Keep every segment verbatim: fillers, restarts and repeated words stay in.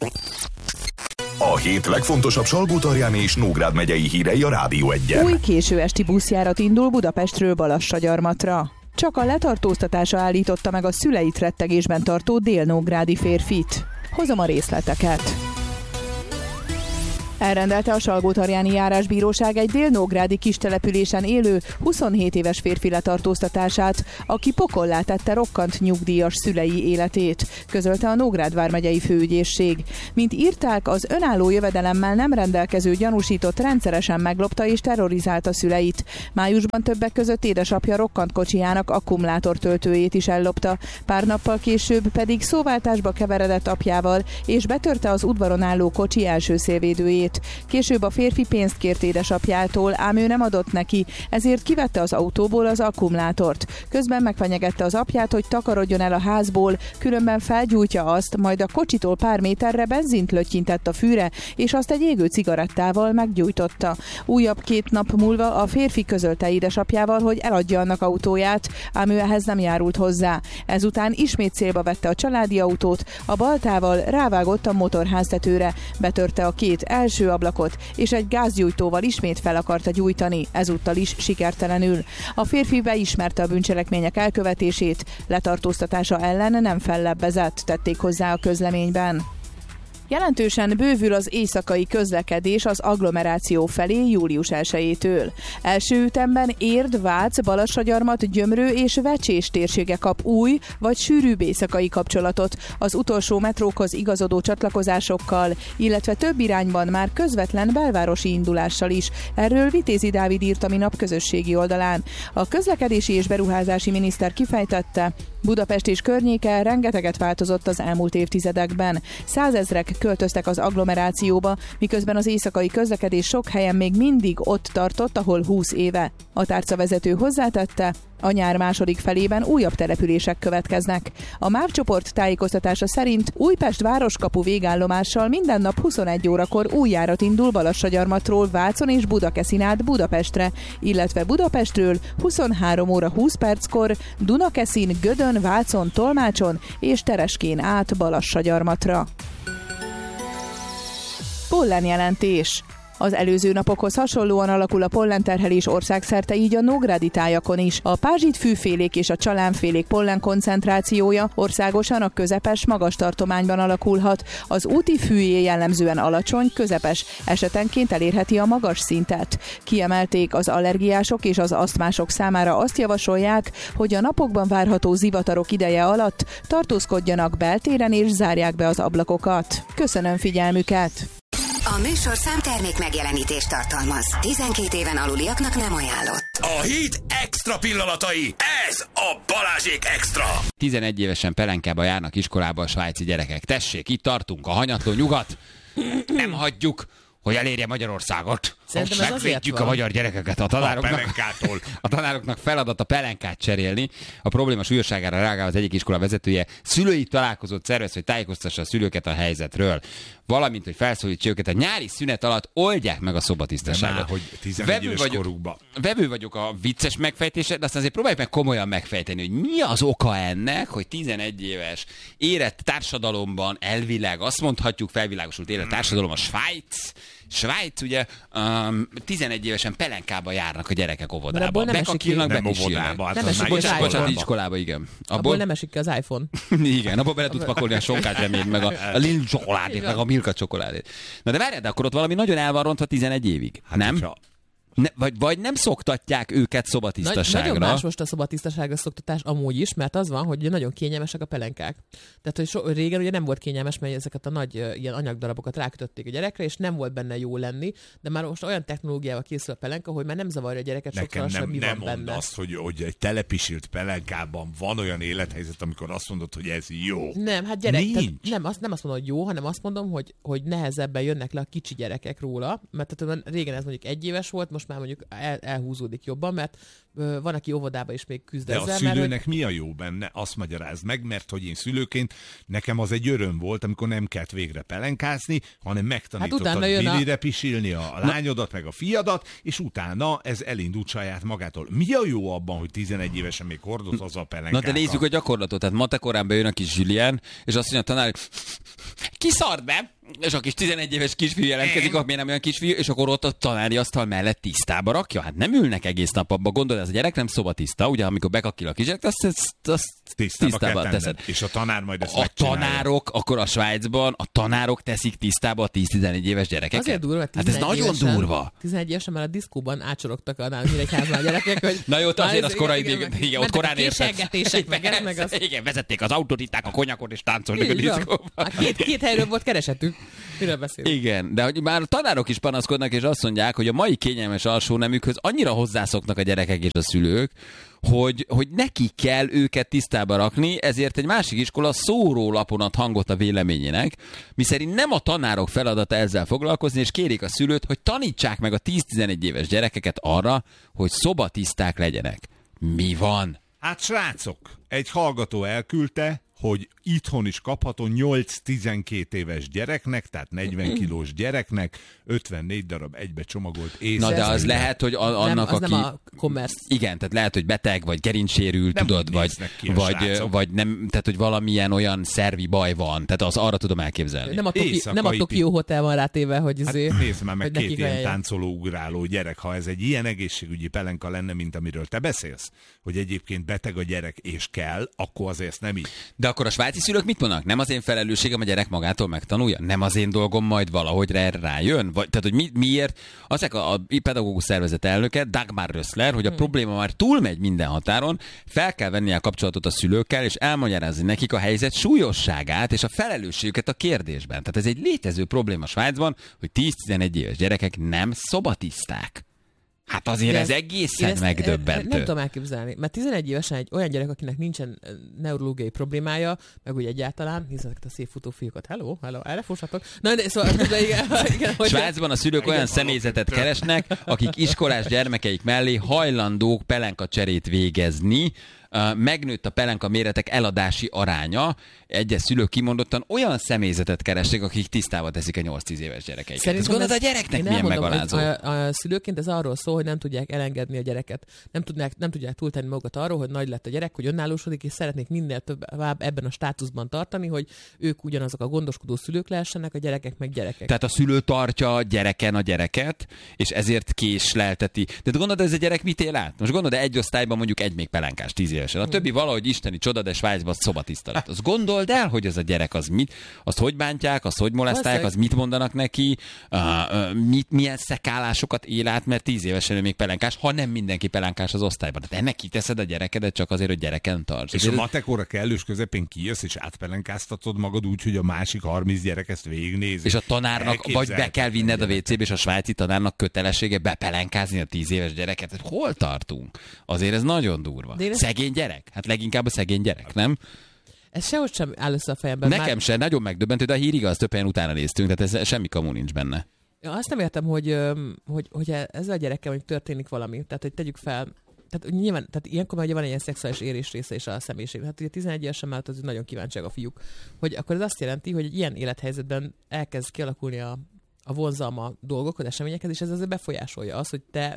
A hét legfontosabb Salgótarján és Nógrád megyei hírei a Rádió Egyen. Új késő esti buszjárat indul Budapestről Balassagyarmatra. Csak a letartóztatása állította meg a szüleit rettegésben tartó délnógrádi férfit. Hozom a részleteket. Elrendelte a Salgótarjáni Járásbíróság egy délnógrádi kistelepülésen élő huszonhét éves férfi letartóztatását, aki pokollá tette rokkant nyugdíjas szülei életét, közölte a Nógrád vármegyei főügyészség. Mint írták, az önálló jövedelemmel nem rendelkező gyanúsított rendszeresen meglopta és terrorizálta szüleit. Májusban többek között édesapja rokkant kocsijának akkumulátortöltőjét is ellopta, pár nappal később pedig szóváltásba keveredett apjával, és betörte az udvaron álló kocsi első szélvédőjét. Később a férfi pénzt kért édesapjától, ám ő nem adott neki, ezért kivette az autóból az akkumulátort. Közben megfenyegette az apját, hogy takarodjon el a házból, különben felgyújtja azt, majd a kocsitól pár méterre benzint löttyintett a fűre, és azt egy égő cigarettával meggyújtotta. Újabb két nap múlva a férfi közölte édesapjával, hogy eladja annak autóját, ám ő ehhez nem járult hozzá. Ezután ismét célba vette a családi autót, a baltával rávágott a motorháztetőre, betörte a két első ablakot, és egy gázgyújtóval ismét fel akarta gyújtani, ezúttal is sikertelenül. A férfi beismerte a bűncselekmények elkövetését, letartóztatása ellen nem fellebbezett, tették hozzá a közleményben. Jelentősen bővül az éjszakai közlekedés az agglomeráció felé július elsejétől. Első ütemben Érd, Vác, Balassagyarmat, Gyömrő és Vecsés térsége kap új vagy sűrűbb éjszakai kapcsolatot az utolsó metrókhoz igazodó csatlakozásokkal, illetve több irányban már közvetlen belvárosi indulással is. Erről Vitézi Dávid írt a minap közösségi oldalán. A közlekedési és beruházási miniszter kifejtette, Budapest és környéke rengeteget változott az elmúlt évtizedekben. Százezrek költöztek az agglomerációba, miközben az éjszakai közlekedés sok helyen még mindig ott tartott, ahol húsz éve. A tárcavezető hozzátette, a nyár második felében újabb települések következnek. A MÁV csoport tájékoztatása szerint Újpest városkapu végállomással minden nap huszonegy órakor új járat indul Balassagyarmatról Vácon és Budakeszin át Budapestre, illetve Budapestről huszonhárom óra húsz perckor Dunakeszin, Gödön, Vácon, Tolmácson és Tereskén át Balassagyarmatra. Pollenjelentés. Az előző napokhoz hasonlóan alakul a pollenterhelés országszerte, így a nógrádi tájakon is. A pázsitfűfélék és a csalánfélék pollen koncentrációja országosan a közepes, magas tartományban alakulhat. Az úti fűjé jellemzően alacsony, közepes, esetenként elérheti a magas szintet. Kiemelték, az allergiások és az asztmások számára azt javasolják, hogy a napokban várható zivatarok ideje alatt tartózkodjanak beltéren és zárják be az ablakokat. Köszönöm figyelmüket! A műsorszám termék megjelenítést tartalmaz. tizenkét éven aluliaknak nem ajánlott. A hét extra pillanatai. Ez a Balázsék extra. tizenegy évesen pelenkába járnak iskolába a svájci gyerekek. Tessék, itt tartunk, a hanyatló nyugat. Nem hagyjuk, hogy elérje Magyarországot. Megvédjük a magyar gyerekeket a tanároknak. A, a tanároknak feladat a pelenkát cserélni. A probléma súlyosságára reagál az egyik iskola vezetője. Szülői találkozót szervez, hogy tájékoztassa a szülőket a helyzetről. Valamint, hogy felszólítsa őket a nyári szünet alatt oldják meg a szobatisztaságot. Már, hogy tizenegy éves korukba. Vevő vagyok a vicces megfejtésre, de aztán azért próbáljuk meg komolyan megfejteni, hogy mi az oka ennek, hogy tizenegy éves érett társadalomban elvileg, azt mondhatjuk, felvilágosult érett társadalom a Svájc. Svájc, ugye, um, tizenegy évesen pelenkába járnak a gyerekek óvodába. Bekakilnak, bekísírnak. Hát nem esik ki az Bocsánat, iPhone. iskolába, igen. Abból, abból nem esik ki az iPhone. Igen, abból bele tudsz pakolni a sonkát reményt, meg a, a Lil csokoládét, meg a Milka csokoládét. Na de várjál, de akkor ott valami nagyon el van rontva tizenegy évig, hát nem? Hogyha... Ne, vagy, vagy nem szoktatják őket szobatisztaságra. Nagy, nagyon más most a szobatisztaságra szoktatás amúgy is, mert az van, hogy ugye nagyon kényelmesek a pelenkák. Tehát, hogy so, régen ugye nem volt kényelmes, mert ezeket a nagy uh, ilyen anyagdarabokat rákötötték a gyerekre, és nem volt benne jó lenni, de már most olyan technológiával készül a pelenka, hogy már nem zavarja a gyereket sokszor, sem mi nem van benne. mondd azt, hogy, hogy egy telepisilt pelenkában van olyan élethelyzet, amikor azt mondod, hogy ez jó. Nem, hát gyerek, tehát nem, azt, nem azt mondom, hogy jó, hanem azt mondom, hogy, hogy nehezebben jönnek le a kicsi gyerekek róla, mert tehát régen ez mondjuk egy éves volt, most most már mondjuk el, elhúzódik jobban, mert ö, van, aki óvodába is még küzd de ezzel. De a szülőnek mert, mi a jó benne? Azt magyarázd meg, mert hogy én szülőként nekem az egy öröm volt, amikor nem kellett végre pelenkázni, hanem megtanítottad hát bilire a... pisilni a lányodat, meg a fiadat, és utána ez elindult saját magától. Mi a jó abban, hogy tizenegy évesen még hordoz az a pelenkákat? Na de nézzük a gyakorlatot. Tehát matekorán bejön a kis Julien, és azt mondja a tanár, kiszart be, és a kis tizenegy éves kisfiú jelentkezik, akkor nem olyan kisfiú, és akkor ott a tanári asztal mellett tisztába rakja. Hát nem ülnek egész nap abba. Gondolod, ez a gyerek nem szobatiszta, ugye, amikor bekakil a kisgyerek, azt, azt, azt tisztába, tisztába teszed. És a tanár majd ezt A tanárok, akkor a Svájcban, a tanárok teszik tisztába a tíz-tizenegy éves gyerekeket. Azért durva, hát ez nagyon évesen, durva. tizenegy évesen már a diszkóban ácsorogtak a Nyíregyházban a gyerekek, hogy... Na jó, azért az korai, igen, igen, igen, ott korán értek. meg, meg az... Igen, vezették az autoriták a konyakot, és táncolnak a diszkóban. Két, két helyről volt keresetük. Miről beszélünk? Igen, de hogy már a tanárok is panaszkodnak, és azt mondják, hogy a mai kényelmes alsónemükhöz annyira hozzászoknak a gyerekek és a szülők, hogy, hogy neki kell őket tisztába rakni, ezért egy másik iskola szórólapon ad hangot a véleményének, miszerint nem a tanárok feladata ezzel foglalkozni, és kérik a szülőt, hogy tanítsák meg a tíz-tizenegy éves gyerekeket arra, hogy szobatiszták legyenek. Mi van? Hát srácok, egy hallgató elküldte, hogy itthon is kapható nyolc-tizenkét éves gyereknek, tehát negyven kilós gyereknek, ötvennégy darab egybe csomagolt észre. Na de az lehet, hogy a, annak, nem, az aki... nem a commerce. Igen, tehát lehet, hogy beteg, vagy gerincsérült, nem tudod, vagy, vagy, vagy nem, tehát hogy valamilyen olyan szervi baj van. Tehát az arra tudom elképzelni. Nem a, Toki, nem a Tokió Hotel van rátéve, hogy izé... Hát nézd már meg két ilyen lejjel. táncoló, ugráló gyerek, ha ez egy ilyen egészségügyi pelenka lenne, mint amiről te beszélsz, hogy egyébként beteg a gyerek és kell, akkor azért ezt nem így. De akkor a svájci szülők mit mondanak? Nem az én felelősségem, a gyerek magától megtanulja? Nem az én dolgom majd valahogy rájön? Vagy, tehát, hogy mi, miért? Azek a, a pedagógus szervezet elnöke, Dagmar Rössler, hogy a hmm. probléma már túlmegy minden határon, fel kell venni a kapcsolatot a szülőkkel, és elmagyarázni nekik a helyzet súlyosságát és a felelősségüket a kérdésben. Tehát ez egy létező probléma Svájcban, hogy tíz-tizenegy éves gyerekek nem szobatiszták. Hát azért ez, ez egészen ezt, megdöbbentő. Nem tudom elképzelni, mert tizenegy évesen egy olyan gyerek, akinek nincsen neurológiai problémája, meg úgy egyáltalán, nézzük a szép futó fiúkat, hello, hello, erre fussatok. Na, de szóval, de igen, igen, hogy Svájcban a szülők olyan személyzetet keresnek, akik iskolás gyermekeik mellé hajlandók pelenkacserét végezni. Uh, megnőtt a pelenka méretek eladási aránya. Egyes szülők kimondottan olyan személyzetet keresnek, akik tisztába teszik a nyolc-tíz éves gyerekeiket. Szerintem gondolod, a gyereknek milyen megalázó? A, a szülőként ez arról szól, hogy nem tudják elengedni a gyereket. Nem tudják, nem tudják túltenni magukat arról, hogy nagy lett a gyerek, hogy önállósodik, és szeretnék minél tovább ebben a státuszban tartani, hogy ők ugyanazok a gondoskodó szülők lehessenek, a gyerekek meg gyerekek. Tehát a szülő tartja a gyereken a gyereket, és ezért késlelteti. De gondolod, ez a gyerek mit él át? Most gondolod, egy osztályban mondjuk egy még pelenkás, tíz évesen. A többi valahogy isteni csoda, de Svájcban szobatiszta lett. Azt gondold el, hogy ez a gyerek az mit, azt hogy bántják, azt hogy molesztálják, az mit mondanak neki, uh, uh, mit, milyen szekálásokat él át, mert tíz évesen ő még pelenkás, ha nem mindenki pelenkás az osztályban. Tehát ennek kiteszed a gyerekedet csak azért, hogy gyereken tarts. És a matekóra kellős közepén kijössz, és átpelenkáztatod magad úgy, hogy a másik harminc gyerek ezt végignézi. És a tanárnak vagy be kell vinned a vécébe, és a svájci tanárnak kötelessége bepelenkázni a tíz éves gyereket. Hol tartunk? Azért ez nagyon durva. Szegény gyerek? Hát leginkább a szegény gyerek, nem? Ez sehogy sem áll össze a fejemben. Nekem már... sem, nagyon megdöbbentő, de a hír igaz, több helyen utána néztünk, tehát ez semmi kamu nincs benne. Ja, azt nem értem, hogy, hogy, hogy ezzel a gyerekkel hogy történik valami. Tehát, hogy tegyük fel, tehát nyilván, tehát ilyenkor már ugye van egy ilyen szexuális érés része is a személyiség. Hát ugye tizenegy évesen már az nagyon kíváncsiak a fiúk. Hogy akkor ez azt jelenti, hogy egy ilyen élethelyzetben elkezd kialakulni a, a vonzalma dolgokhoz, eseményekhez, és ez azért befolyásolja azt, hogy te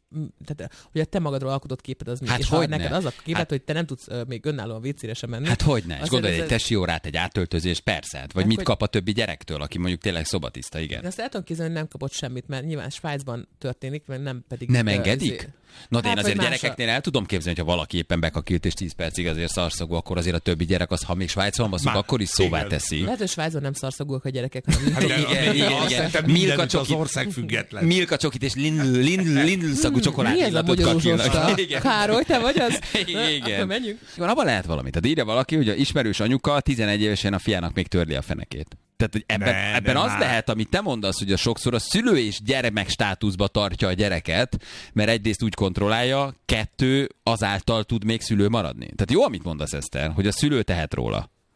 tehát, hogy a te magadról alkotott képed az mi. Hát és ha neked ne? az a képed, hát, hogy te nem tudsz uh, még önállóan vécére sem menni. Hát hogy ne? És gondolj, egy ez... tesi órát, egy átöltözés, persze. Hát, vagy hát, mit hogy... kap a többi gyerektől, aki mondjuk tényleg szobatiszta, igen. De azt el tudom képzelni, hogy nem kapott semmit, mert nyilván Svájcban történik, mert nem pedig... Nem engedik? Ezért... Na de hát, én azért más gyerekeknél el tudom képzelni, hogy ha valaki éppen bekakilt és tíz percig azért szarszagú, akkor azért a többi gyerek az, ha még Svájcban baszunk, akkor is szóvá igen. teszi. Lehet, hogy Svájcban nem szarszagúak a gyerekek, hanem hát, igen, igen, igen, igen. Milka csokit, az ország független. Milka csokit és Lindl, Lindl, Lindl szagú csokoládéllatot kakilnak. Károly, te vagy az? Igen. Akkor menjünk. Van, abban lehet valamit. Tehát írja valaki, hogy a ismerős anyuka tizenegy évesen a fiának még törli a fenekét. Tehát, hogy ebben, ne, ebben az már. Lehet, amit te mondasz, hogy a sokszor a szülő és gyermek státuszba tartja a gyereket, mert egyrészt úgy kontrollálja, kettő azáltal tud még szülő maradni. Tehát jó, amit mondasz, Eszter, hogy a szülő tehet róla.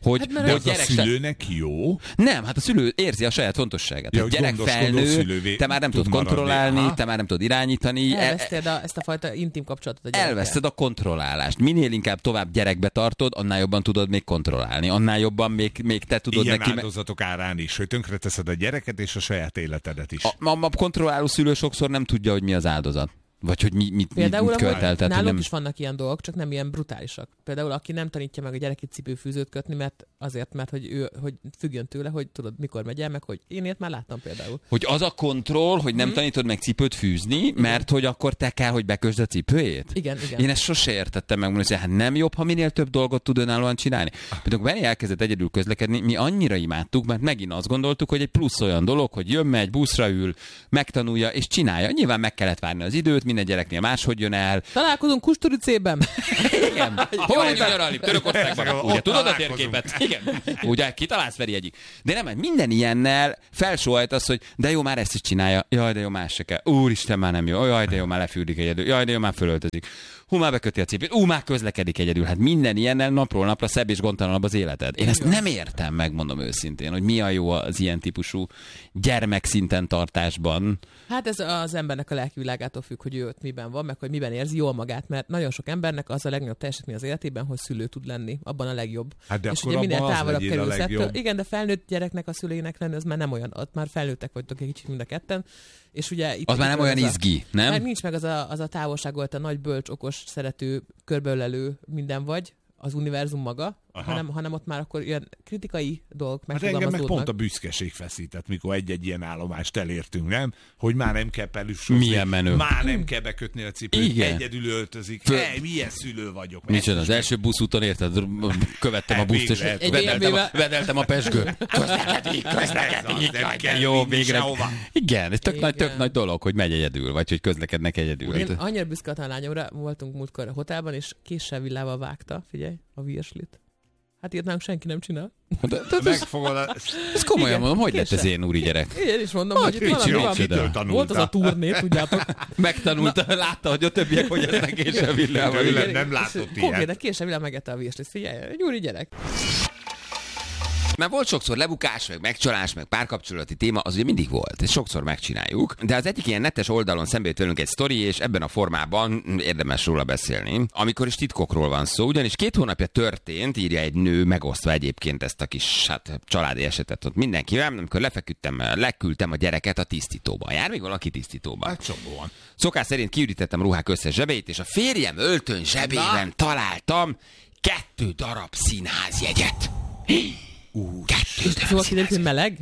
hogy, hát, de az a szülőnek jó? Nem, hát a szülő érzi a saját fontosságát. Ja, a gyerek felnő, te már nem tudod kontrollálni, aha. te már nem tudod irányítani. Elveszted a, ezt a fajta intim kapcsolatot a gyerekkel. Elveszted a kontrollálást. Minél inkább tovább gyerekbe tartod, annál jobban tudod még kontrollálni. Annál jobban még, még te tudod ilyen neki... áldozatok árán is, hogy tönkreteszed a gyereket és a saját életedet is. A, a, a kontrolláló szülő sokszor nem tudja, hogy mi az áldozat. Vagy hogy mi, mit, Például, mit követel. Nálunk nem... is vannak ilyen dolgok, csak nem ilyen brutálisak. Például aki nem tanítja meg a gyereket cipőfűzőt kötni, mert azért, mert hogy ő hogy függjön tőle, hogy tudod, mikor megy el, meg hogy én ilyet már láttam például. Hogy az a kontroll, hogy nem hmm. tanítod meg cipőt fűzni, igen. mert hogy akkor te kell, hogy bekösd a cipőjét? Igen, igen. Én ezt sose értettem meg, hogy hát nem jobb, ha minél több dolgot tud önállóan csinálni. Például Benni elkezdett egyedül közlekedni, mi annyira imádtuk, mert megint azt gondoltuk, hogy egy plusz olyan dolog, hogy jön, megy, buszra ül, megtanulja és csinálja. Nyilván meg kellett várni az időt, minden gyereknél más hogy jön el. Találkozunk Kusturicében. Igen. Hol vagyunk nyaralni? Törökországban. Ugye tudod a térképet? Igen. Ugye kitalálsz Feri egyik. De nem, minden ilyennel felsóhajt az, hogy de jó, már ezt is csinálja. Jaj, de jó, más se kell. Úristen, már nem jó. Jaj, de jó, már lefürdik egyedül. Jaj, de jó, már fölöltözik. Hú, már beköti a cipőt. Ú, már közlekedik egyedül. Hát minden ilyennel napról napra szebb és gondtalanabb az életed. Én ezt nem értem, megmondom őszintén, hogy mi a jó az ilyen típusú gyermekszinten tartásban. Hát ez az embernek a lelkivilágától függ, hogy ő ott miben van, meg hogy miben érzi jól magát, mert nagyon sok embernek az a legnagyobb teljesítmény az életében, hogy szülő tud lenni, abban a legjobb. Hát de és akkor ugye minél távolabb kerülsz ettől. Igen, de felnőtt gyereknek a szüleinek lenni, az már nem olyan, ott már felnőttek vagytok egy kicsit mind a ketten. És ugye itt az már nem olyan izgi, a, nem? Mert nincs meg az a, az a távolság, volt a nagy, bölcs, okos, szerető, körbeölelő minden vagy, az univerzum maga, hanem, hanem ott már akkor ilyen kritikai dolgok megfogalmazódnak. Hát engem meg pont a büszkeség feszített, mikor egy-egy ilyen állomást elértünk, nem? Hogy már nem kell pelüsözni. Milyen menő. Már nem kell bekötni a cipőt, igen. Egyedül öltözik. Föl... Hey, milyen szülő vagyok. Micsoda, az első buszúton érted? Követtem a buszt, és vedeltem a, vedeltem a pesgőt. Közlekedik, közlekedik. Jó, végre. Igen, ez tök nagy, tök nagy dolog, hogy megy egyedül, vagy hogy közlekednek egyedül. Én annyira büszke a lányomra, voltunk múltkor a hotelban, és késsel villával vágta, figyelj, a virslit. Hát ilyet nálunk senki nem csinál. De, de megfogod a... Ezt komolyan mondom, hogy lett ez én úri gyerek? Én is mondom, hogy, hogy itt valami van. Volt az a turné, tudjátok. Megtanulta, na. Látta, hogy a többiek hogy eznek késsel villával. Nem látott ilyet. Konkrétan késsel villával megette a virslit. Figyelj, egy úri gyerek. Mert volt sokszor lebukás, meg megcsalás, meg párkapcsolati téma, az ugye mindig volt, és sokszor megcsináljuk. De az egyik ilyen netes oldalon szembe jött velünk egy sztori, és ebben a formában érdemes róla beszélni. Amikor is titkokról van szó, ugyanis két hónapja történt, írja egy nő, megosztva egyébként ezt a kis hát, családi esetet ott mindenkivel, amikor lefeküdtem, leküldtem a gyereket a tisztítóba. Jár még valaki tisztítóba? Hát csomóan. Szokás szerint kiürítettem ruhák összes zsebeit, és a férjem öltöny zsebében Na? találtam kettő darab színházjegyet. Uh, szóval kiderült, hogy meleg?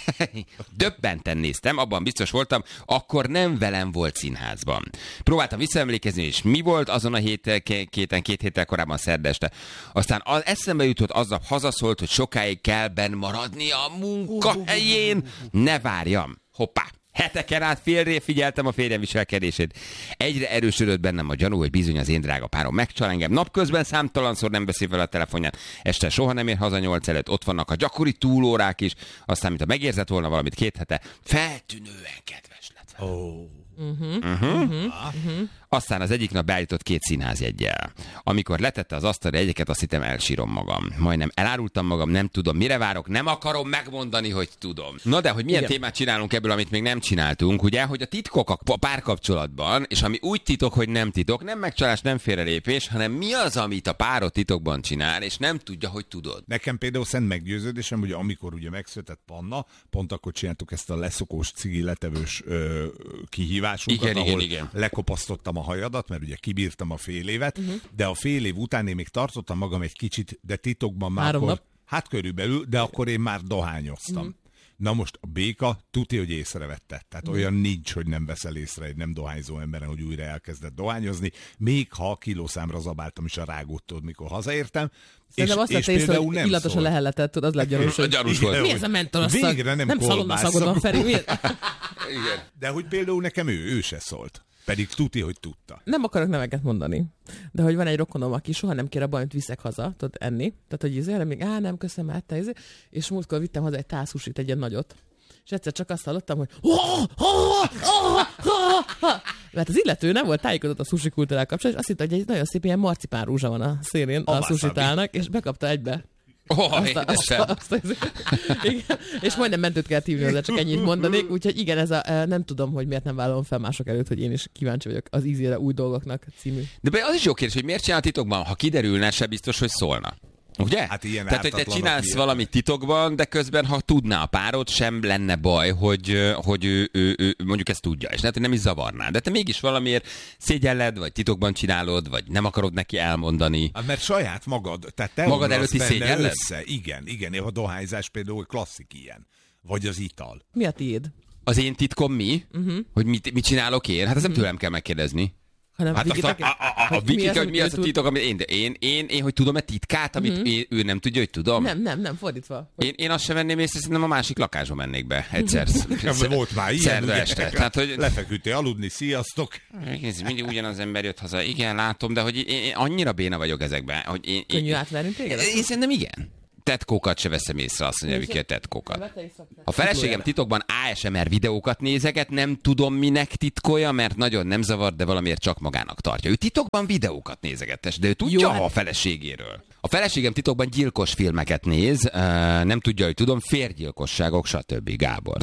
Döbbenten néztem, abban biztos voltam, akkor nem velem volt színházban. Próbáltam visszaemlékezni, és mi volt azon a hét, kéten, két héttel korábban szerdeste. Aztán az eszembe jutott, aznap hazaszólt, hogy sokáig kell benn maradni a munkahelyén. Ne várjam. Hoppá. Heteken át félré figyeltem a férjem viselkedését. Egyre erősödött bennem a gyanú, hogy bizony az én drága párom megcsal engem. Napközben számtalanszor nem beszél fel a telefonját. Este soha nem ér haza nyolc előtt. Ott vannak a gyakori túlórák is. Aztán, mint a megérzett volna valamit két hete, feltűnően kedves lett. Oh. Uh-huh. Uh-huh. Uh-huh. Uh-huh. Aztán az egyik nap beállított két színházjeggyel. Amikor letette az asztalra egyeket, azt hittem elsírom magam. Majdnem elárultam magam, nem tudom, mire várok, nem akarom megmondani, hogy tudom. Na de, hogy milyen Igen. témát csinálunk ebből, amit még nem csináltunk, ugye, hogy a titkok a párkapcsolatban, és ami úgy titok, hogy nem titok, nem megcsalás, nem félrelépés, hanem mi az, amit a párod titokban csinál, és nem tudja, hogy tudod. Nekem például szent meggyőződésem, hogy amikor ugye megszületett Panna, pont akkor csináltuk ezt a leszokós cigi letevős ö, kihívásunkat, igen, ahol igen, igen. lekopasztottam a hajadat, mert ugye kibírtam a fél évet, uh-huh. de a fél év után én még tartottam magam egy kicsit, de titokban már Három akkor, nap. hát körülbelül, de akkor én már dohányoztam. Uh-huh. Na most a béka tuti, hogy észrevette. Tehát uh-huh. olyan nincs, hogy nem veszel észre egy nem dohányzó emberen, hogy újra elkezdett dohányozni, még ha kilószámra zabáltam is a rágóttól, mikor hazaértem. Szerintem azt vette észre, hogy illatos a lehelletet, az lett gyanús, hogy gyanús volt. Mi ez a mentolasszag? Végre nem, nem szalonna szagod van, Feri. Igen. De hogy például nekem ő, ő se szólt. Pedig tuti, hogy tudta. Nem akarok neveket mondani, de hogy van egy rokonom, aki soha nem kér abban, amit viszek haza, tudod, enni. Tehát, hogy izé, még, á, nem, köszönöm, hát te izé. És múltkor vittem haza egy tálszúsit, egy ilyen nagyot. És egyszer csak azt hallottam, hogy mert az illető nem volt tájékozott a sushi kultúrával kapcsolatban, és azt hitte, hogy egy nagyon szép ilyen marcipán rúzsa van a szélén a sushi tálnak, és bekapta egybe. Oh, azt, a, azt, a, azt, az, igen, és majdnem mentőt kell hívni, de csak ennyit mondanék, úgyhogy igen, ez a, nem tudom, hogy miért nem vállalom fel mások előtt, hogy én is kíváncsi vagyok az Easy-re új dolgoknak című. De az is jó kérdés, hogy miért csinál titokban, ha kiderülne, se biztos, hogy szólna. Ugye? Hát ilyen Tehát, hogy te csinálsz ilyen. Valamit titokban, de közben, ha tudná a párod, sem lenne baj, hogy, hogy ő, ő, ő mondjuk ezt tudja, és lehet, hogy nem is zavarná. De te mégis valamiért szégyelled, vagy titokban csinálod, vagy nem akarod neki elmondani. Hát mert saját magad, tehát te magad előtti szégyelled? Össze. Igen, igen, a dohányzás például klasszik ilyen. Vagy az ital. Mi a tiéd? Az én titkom mi? Uh-huh. Hogy mit, mit csinálok én? Hát ez nem tőlem kell megkérdezni. Hanem hát Vikitől, a, a, a, a, a Vikike, hogy mi az a titok, amit én, de én, én, én, hogy tudom-e titkát, amit mm-hmm. én, ő nem tudja, hogy tudom? Nem, nem, nem, fordítva. Én, én azt sem venném észre, szerintem a másik lakásba mennék be egyszer. Volt már ilyen. Szerda este. Tehát, hogy... Lefeküdtél aludni, sziasztok. Ez mindig ugyanaz ember jött haza. Igen, látom, de hogy én, én annyira béna vagyok ezekben. Hogy én, Könnyű én, átverni téged? Én, én szerintem igen. Tetkókat se veszem észre, azt mondja, Viki, a tetkókat. A feleségem titokban á es em er videókat nézeget, nem tudom minek titkolja, mert nagyon nem zavar, de valamiért csak magának tartja. Ő titokban videókat nézegettes, de ő tudja Jó, hát... a feleségéről. A feleségem titokban gyilkos filmeket néz, nem tudja, hogy tudom, férgyilkosságok, stb. Gábor.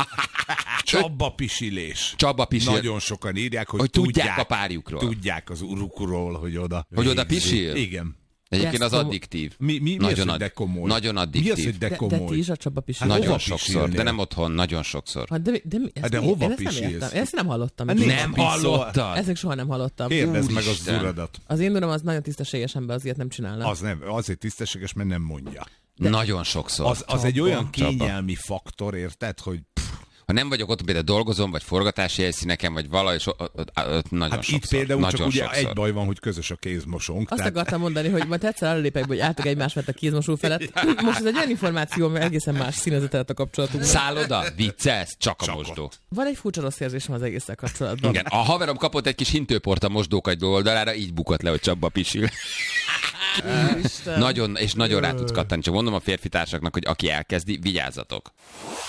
Csabba pisilés. Csabba pisil. Nagyon sokan írják, hogy, hogy tudják, tudják a párjukról. Tudják az urukról, hogy oda. Hogy oda pisil? Igen. Egyébként az addiktív. Mi, mi, mi nagyon az, hogy de komoly? Nagyon addiktív. Mi az, hogy de komoly? De, de ti is a Csaba pisilni? Hát nagyon sokszor, de nem otthon, nagyon sokszor. Hát de, de, hát de hova pisilsz? Ezt nem hallottam. Hát nem hallottad? Ezek soha nem hallottam. Kérdezd meg az uradat. Az én uram az nagyon tisztességes ember, azért nem csinálna. Az nem, azért tisztességes, mert nem mondja. De nagyon sokszor. Az, az egy olyan kényelmi faktor, érted, hogy... Ha nem vagyok ott, például dolgozom, vagy forgatási helyszíneken, vagy valahogy so, nagyon hát sokszor. Itt például nagyon csak ugye sokszor. egy baj van, hogy közös a kézmosónk. Azt tehát... akartam mondani, hogy majd egyszer előlépek, hogy álltok egymás mellett a kézmosó felett. Most ez egy olyan információ, mert egészen más színezetet a kapcsolatunk. Szálloda, viccelsz, csak a csak mosdó. Ott. Van egy furcsa rossz érzésem az egésszel kapcsolatban. Igen, a haverom kapott egy kis hintőport a mosdókagy oldalára, így bukott le, hogy Csaba pisil. nagyon, és nagyon rá tudsz kattani. Csak mondom a férfi társaknak, hogy aki elkezdi, vigyázzatok.